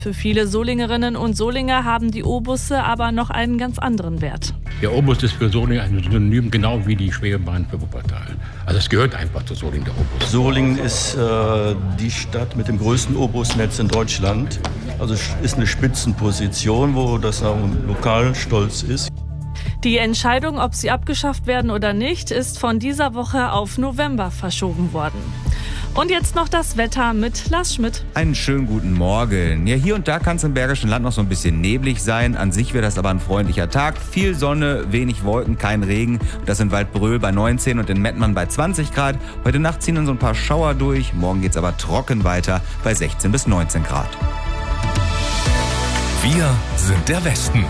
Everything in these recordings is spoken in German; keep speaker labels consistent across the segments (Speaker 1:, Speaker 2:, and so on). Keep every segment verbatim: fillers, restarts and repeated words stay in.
Speaker 1: Für viele Solingerinnen und Solinger haben die O-Busse aber noch einen ganz anderen Wert.
Speaker 2: Der O-Bus ist für Solingen ein Synonym, genau wie die Schwebebahn für Wuppertal. Also es gehört einfach zu Solingen, der O-Bus.
Speaker 3: Solingen ist äh, die Stadt mit dem größten O-Bus-Netz in Deutschland. Also ist eine Spitzenposition, wo das auch lokal stolz ist.
Speaker 1: Die Entscheidung, ob sie abgeschafft werden oder nicht, ist von dieser Woche auf November verschoben worden. Und jetzt noch das Wetter mit Lars Schmidt.
Speaker 4: Einen schönen guten Morgen. Ja, hier und da kann es im Bergischen Land noch so ein bisschen neblig sein. An sich wird das aber ein freundlicher Tag. Viel Sonne, wenig Wolken, kein Regen. Das in Waldbröl bei neunzehn und in Mettmann bei zwanzig Grad. Heute Nacht ziehen dann so ein paar Schauer durch. Morgen geht's aber trocken weiter bei sechzehn bis neunzehn Grad.
Speaker 5: Wir sind der Westen.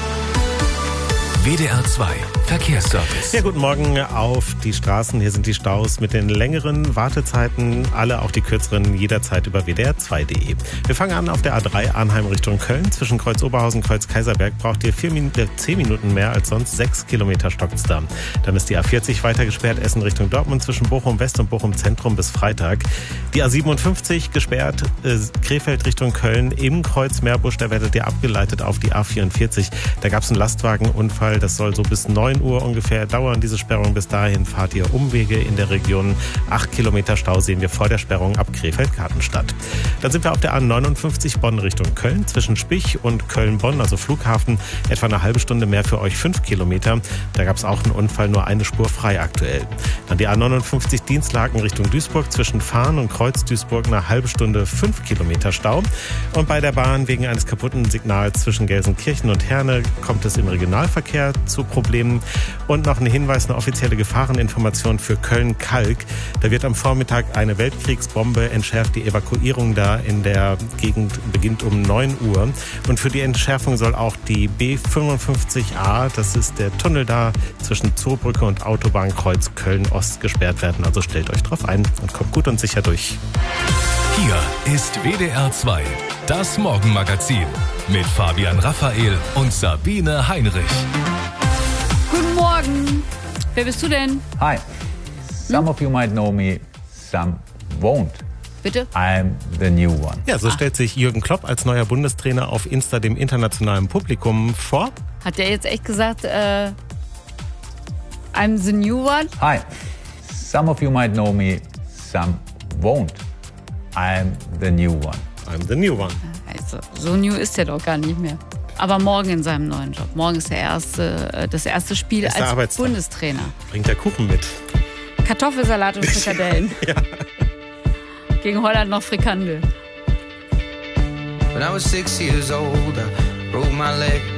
Speaker 5: W D R zwei Verkehrsservice.
Speaker 6: Ja, guten Morgen auf die Straßen. Hier sind die Staus mit den längeren Wartezeiten. Alle auch die kürzeren jederzeit über w d r zwei punkt d e. Wir fangen an auf der A drei Arnheim Richtung Köln. Zwischen Kreuz Oberhausen und Kreuz Kaiserberg braucht ihr vier Minuten, zehn Minuten mehr als sonst. Sechs Kilometer stockt's da. Dann ist die A vierzig weiter gesperrt. Essen Richtung Dortmund zwischen Bochum West und Bochum Zentrum bis Freitag. Die A siebenundfünfzig gesperrt. Äh, Krefeld Richtung Köln im Kreuz Meerbusch. Da werdet ihr abgeleitet auf die A vierundvierzig. Da gab's einen Lastwagenunfall. Das soll so bis neun Uhr ungefähr dauern, diese Sperrung. Bis dahin fahrt ihr Umwege in der Region. Acht Kilometer Stau sehen wir vor der Sperrung ab Krefeld-Kartenstadt. Dann sind wir auf der A neunundfünfzig Bonn Richtung Köln. Zwischen Spich und Köln-Bonn, also Flughafen, etwa eine halbe Stunde mehr für euch, fünf Kilometer. Da gab es auch einen Unfall, nur eine Spur frei aktuell. Dann die A neunundfünfzig Dienstlaken Richtung Duisburg. Zwischen Fahn und Kreuz Duisburg eine halbe Stunde, fünf Kilometer Stau. Und bei der Bahn wegen eines kaputten Signals zwischen Gelsenkirchen und Herne kommt es im Regionalverkehr zu Problemen. Und noch ein Hinweis, eine offizielle Gefahreninformation für Köln-Kalk. Da wird am Vormittag eine Weltkriegsbombe entschärft. Die Evakuierung da in der Gegend beginnt um neun Uhr. Und für die Entschärfung soll auch die B fünfundfünfzig A, das ist der Tunnel da zwischen Zoobrücke und Autobahnkreuz Köln-Ost, gesperrt werden. Also stellt euch drauf ein und kommt gut und sicher durch.
Speaker 5: Hier ist W D R zwei, das Morgenmagazin mit Fabian Raphael und Sabine Heinrich.
Speaker 7: Guten Morgen. Wer bist du denn?
Speaker 8: Hi. Some hm? of you might know me, some won't.
Speaker 7: Bitte?
Speaker 8: I'm the new one.
Speaker 6: Ja, so ah. stellt sich Jürgen Klopp als neuer Bundestrainer auf Insta dem internationalen Publikum vor.
Speaker 7: Hat der jetzt echt gesagt, äh, I'm the new one?
Speaker 8: Hi. Some of you might know me, some won't. I'm the new one.
Speaker 6: I'm the new one.
Speaker 7: Also, so new ist er doch gar nicht mehr. Aber morgen in seinem neuen Job. Morgen ist der erste, das erste Spiel
Speaker 6: Erster
Speaker 7: als
Speaker 6: Arbeitstag.
Speaker 7: Bundestrainer.
Speaker 6: Bringt der Kuchen mit.
Speaker 7: Kartoffelsalat und Frikadellen.
Speaker 6: Ja.
Speaker 7: Gegen Holland noch Frikandel.
Speaker 9: When I was six years old, I broke my leg